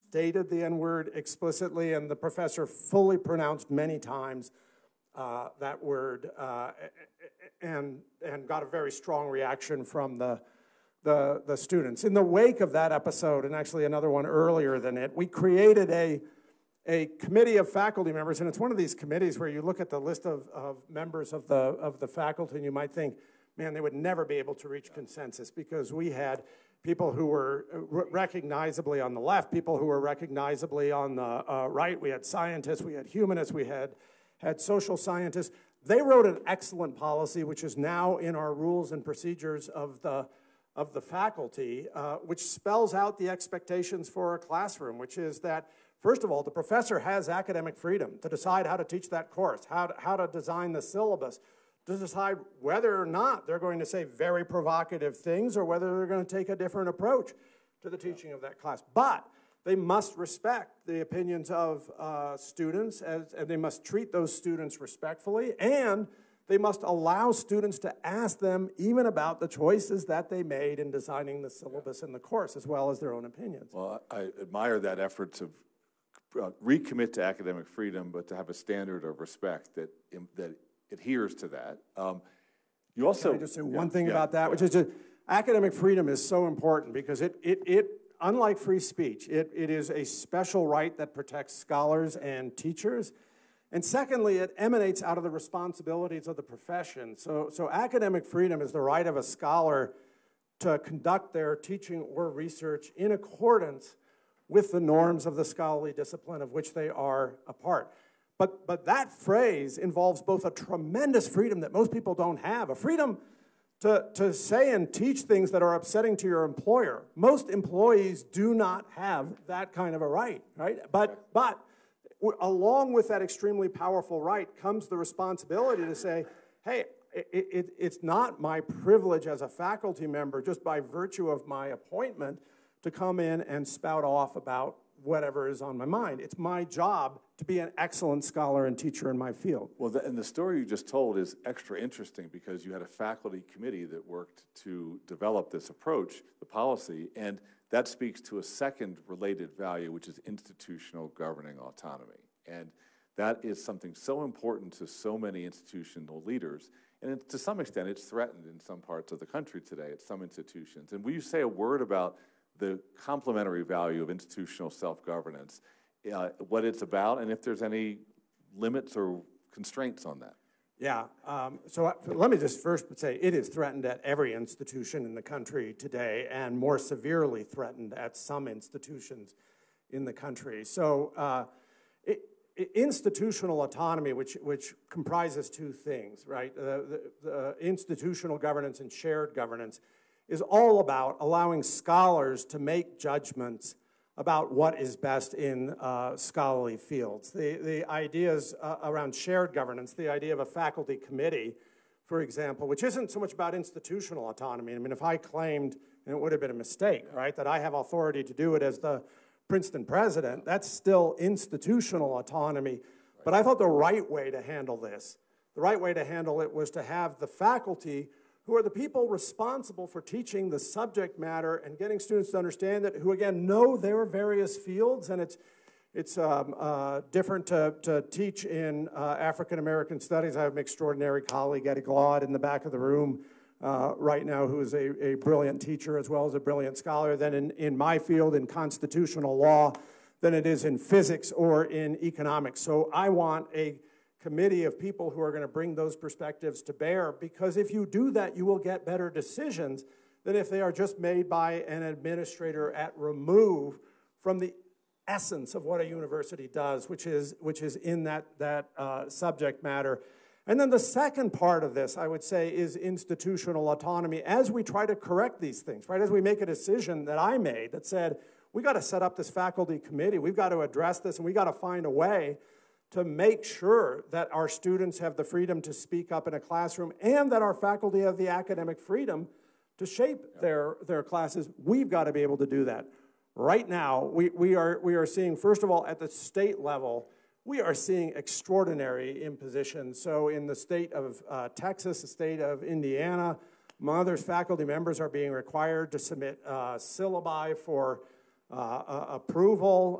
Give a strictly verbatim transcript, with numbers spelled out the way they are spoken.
stated the N-word explicitly, and the professor fully pronounced many times uh, that word, uh, and, and got a very strong reaction from the, the, the students. In the wake of that episode, and actually another one earlier than it, we created a, a committee of faculty members, and it's one of these committees where you look at the list of, of members of the, of the faculty, and you might think, man, they would never be able to reach consensus, because we had people who were recognizably on the left, people who were recognizably on the uh, right. We had scientists, we had humanists, we had, had social scientists. They wrote an excellent policy, which is now in our rules and procedures of the, of the faculty, uh, which spells out the expectations for a classroom, which is that, first of all, the professor has academic freedom to decide how to teach that course, how to, how to design the syllabus, to decide whether or not they're going to say very provocative things or whether they're going to take a different approach to the teaching of that class. But they must respect the opinions of uh, students, as, and they must treat those students respectfully, and they must allow students to ask them even about the choices that they made in designing the syllabus and the course, as well as their own opinions. Well, I admire that effort to uh, recommit to academic freedom, but to have a standard of respect that, that adheres to that. Um, you also— Can I just say one yeah, thing yeah, about that, yeah. which is just, academic freedom is so important because it, it, it unlike free speech, it, it is a special right that protects scholars and teachers. And secondly, it emanates out of the responsibilities of the profession. So, so academic freedom is the right of a scholar to conduct their teaching or research in accordance with the norms of the scholarly discipline of which they are a part. But, but that phrase involves both a tremendous freedom that most people don't have, a freedom to, to say and teach things that are upsetting to your employer. Most employees do not have that kind of a right, right? But, but along with that extremely powerful right comes the responsibility to say, hey, it, it, it's not my privilege as a faculty member, just by virtue of my appointment, to come in and spout off about whatever is on my mind. It's my job to be an excellent scholar and teacher in my field. Well, the, and the story you just told is extra interesting because you had a faculty committee that worked to develop this approach, the policy, and that speaks to a second related value, which is institutional governing autonomy. And that is something so important to so many institutional leaders, and it, to some extent it's threatened in some parts of the country today at some institutions. And will you say a word about the complementary value of institutional self-governance, uh, what it's about, and if there's any limits or constraints on that? Yeah, um, so let me just first say it is threatened at every institution in the country today, and more severely threatened at some institutions in the country. So uh, it, it, institutional autonomy, which, which comprises two things, right? Uh, the, the institutional governance and shared governance, is all about allowing scholars to make judgments about what is best in uh, scholarly fields. The, the ideas uh, around shared governance, the idea of a faculty committee, for example, which isn't so much about institutional autonomy. I mean, if I claimed, and it would have been a mistake, right, that I have authority to do it as the Princeton president, that's still institutional autonomy. But I thought the right way to handle this, the right way to handle it was to have the faculty, who are the people responsible for teaching the subject matter and getting students to understand it, who again know their various fields, and it's, it's um, uh, different to, to teach in uh, African American studies. I have an extraordinary colleague, Eddie Glaude, in the back of the room uh, right now, who is a, a brilliant teacher as well as a brilliant scholar, than in, in my field in constitutional law, than it is in physics or in economics. So I want a committee of people who are going to bring those perspectives to bear, because if you do that, you will get better decisions than if they are just made by an administrator at remove from the essence of what a university does, which is, which is in that, that uh, subject matter. And then the second part of this, I would say, is institutional autonomy as we try to correct these things, right? As we make a decision that I made that said, we got to set up this faculty committee, we've got to address this, and we got to find a way to make sure that our students have the freedom to speak up in a classroom and that our faculty have the academic freedom to shape their, their classes. We've got to be able to do that. Right now, we, we, are, we are seeing, first of all, at the state level, we are seeing extraordinary impositions. So in the state of uh, Texas, the state of Indiana, among others, faculty members are being required to submit uh, syllabi for uh, uh, approval.